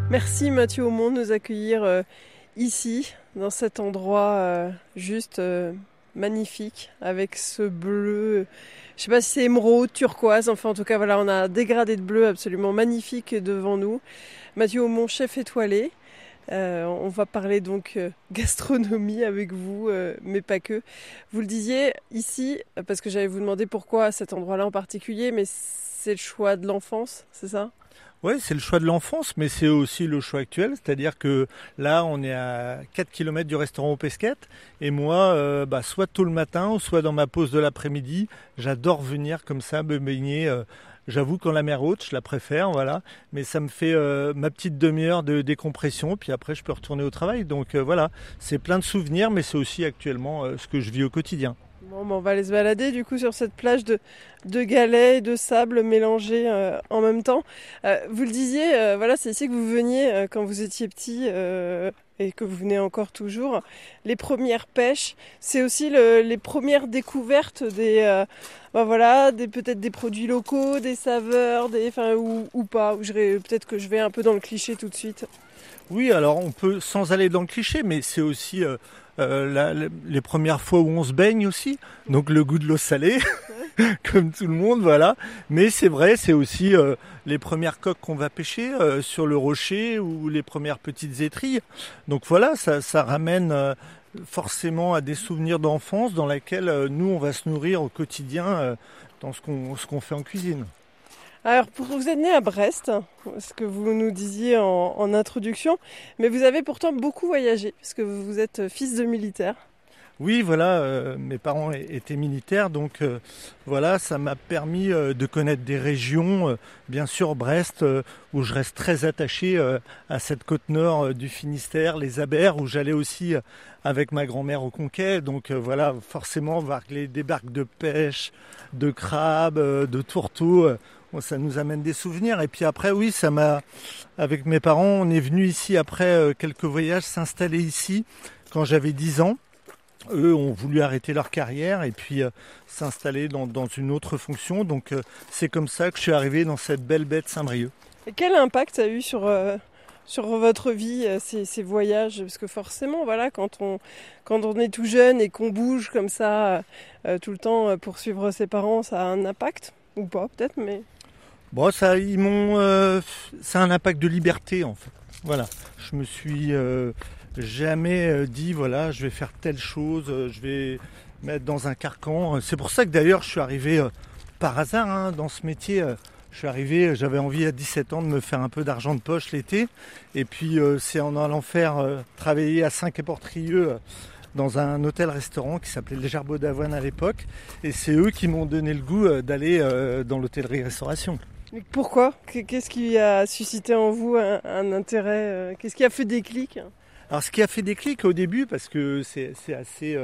Merci Mathieu Aumont de nous accueillir ici, dans cet endroit juste magnifique, avec ce bleu, je sais pas si c'est émeraude, turquoise, enfin en tout cas voilà, on a un dégradé de bleu absolument magnifique devant nous. Mathieu Aumont, chef étoilé. On va parler donc gastronomie avec vous, mais pas que. Vous le disiez ici, parce que j'allais vous demander pourquoi cet endroit-là en particulier, mais c'est le choix de l'enfance, c'est ça ? Oui, c'est le choix de l'enfance, mais c'est aussi le choix actuel. C'est-à-dire que là, on est à 4 km du restaurant aux Pesquettes. Et moi, soit tôt le matin, ou soit dans ma pause de l'après-midi, j'adore venir comme ça, me baigner. J'avoue qu'en la mer haute, je la préfère, voilà. Mais ça me fait ma petite demi-heure de décompression. Puis après, je peux retourner au travail. Donc voilà, c'est plein de souvenirs, mais c'est aussi actuellement ce que je vis au quotidien. Bon, on va aller se balader du coup sur cette plage de galets et de sable mélangés en même temps. Vous le disiez, voilà, c'est ici que vous veniez quand vous étiez petit et que vous venez encore toujours. Les premières pêches, c'est aussi les premières découvertes peut-être des produits locaux, des saveurs, ou pas. Peut-être que je vais un peu dans le cliché tout de suite. Oui, alors on peut, sans aller dans le cliché, mais c'est aussi les premières fois où on se baigne aussi, donc le goût de l'eau salée, comme tout le monde, voilà. Mais c'est vrai, c'est aussi les premières coques qu'on va pêcher sur le rocher ou les premières petites étrilles. Donc voilà, ça ramène forcément à des souvenirs d'enfance dans lesquels nous, on va se nourrir au quotidien dans ce qu'on fait en cuisine. Alors, vous êtes né à Brest, ce que vous nous disiez en introduction, mais vous avez pourtant beaucoup voyagé, puisque vous êtes fils de militaire. Oui, voilà, mes parents étaient militaires, donc voilà, ça m'a permis de connaître des régions, bien sûr Brest, où je reste très attaché à cette côte nord du Finistère, les Abers, où j'allais aussi avec ma grand-mère au Conquet, donc voilà, forcément, voir des barques de pêche, de crabes, de tourteaux, bon, ça nous amène des souvenirs. Et puis après, oui, avec mes parents, on est venu ici après quelques voyages, s'installer ici quand j'avais 10 ans. Eux ont voulu arrêter leur carrière et puis s'installer dans une autre fonction. Donc c'est comme ça que je suis arrivé dans cette belle baie de Saint-Brieuc. Et quel impact ça a eu sur votre vie, ces voyages? Parce que forcément, voilà, quand on est tout jeune et qu'on bouge comme ça tout le temps pour suivre ses parents, ça a un impact? Ou pas, peut-être, mais... Bon, ça a un impact de liberté en fait. Voilà, je me suis jamais dit voilà, je vais faire telle chose, je vais mettre dans un carcan. C'est pour ça que d'ailleurs je suis arrivé par hasard dans ce métier. Je suis arrivé, j'avais envie à 17 ans de me faire un peu d'argent de poche l'été. Et puis c'est en allant travailler à Saint-Quay-Portrieux dans un hôtel-restaurant qui s'appelait Les Gerbeaux d'Avoine à l'époque. Et c'est eux qui m'ont donné le goût d'aller dans l'hôtellerie-restauration. Mais pourquoi? Qu'est-ce qui a suscité en vous un intérêt? Qu'est-ce qui a fait déclic? Alors ce qui a fait déclic au début, parce que c'est assez...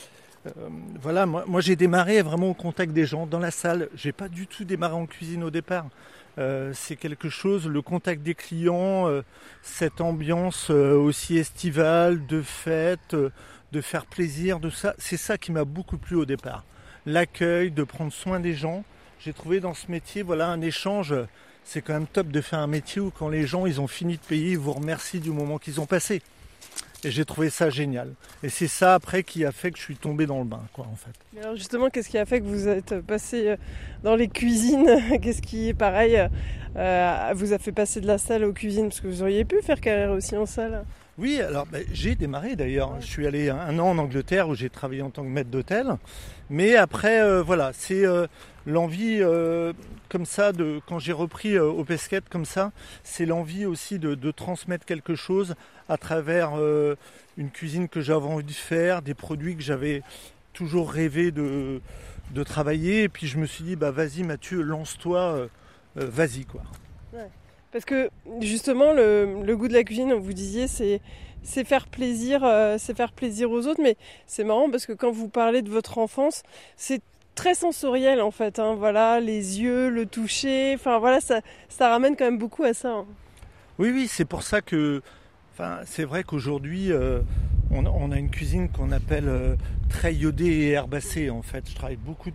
voilà, moi j'ai démarré vraiment au contact des gens, dans la salle. J'ai pas du tout démarré en cuisine au départ. C'est quelque chose, le contact des clients, cette ambiance aussi estivale, de fête, de faire plaisir, c'est ça qui m'a beaucoup plu au départ. L'accueil, de prendre soin des gens. J'ai trouvé dans ce métier, voilà, un échange. C'est quand même top de faire un métier où quand les gens ils ont fini de payer, ils vous remercient du moment qu'ils ont passé. Et j'ai trouvé ça génial. Et c'est ça après qui a fait que je suis tombé dans le bain, quoi, en fait. Mais alors justement, qu'est-ce qui a fait que vous êtes passé dans les cuisines? Qu'est-ce qui, pareil, vous a fait passer de la salle aux cuisines? Parce que vous auriez pu faire carrière aussi en salle. Oui, alors j'ai démarré d'ailleurs. Ouais. Je suis allé un an en Angleterre où j'ai travaillé en tant que maître d'hôtel. Mais après, voilà, c'est l'envie comme ça, quand j'ai repris aux Pesquettes comme ça, c'est l'envie aussi de transmettre quelque chose à travers une cuisine que j'avais envie de faire, des produits que j'avais toujours rêvé de travailler. Et puis je me suis dit, vas-y Mathieu, lance-toi, vas-y quoi. Ouais. Parce que justement, le goût de la cuisine, vous disiez, c'est faire plaisir aux autres. Mais c'est marrant parce que quand vous parlez de votre enfance, c'est très sensoriel en fait. Voilà, les yeux, le toucher. Enfin voilà, ça ramène quand même beaucoup à ça. Oui, c'est pour ça que, c'est vrai qu'aujourd'hui, on a une cuisine qu'on appelle très iodée et herbacée en fait. Je travaille beaucoup